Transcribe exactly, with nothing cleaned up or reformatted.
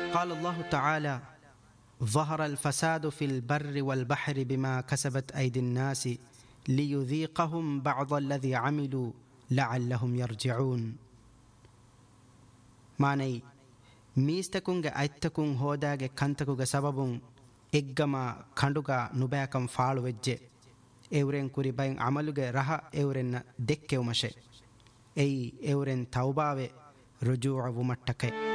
قال الله تعالى: ظهر الفساد في البر والبحر بما كسبت أيدي الناس ليذيقهم بعض الذي عملوا لعلهم يرجعون. معني ميستكونغ أيتكون هوداغ كنتكوغ سببون إجما كندوغا نباكم فالو وجه إورين كوري باين عملوغ رها إورين دكيو مشي أي إورين توباوي رجوع ومتكي.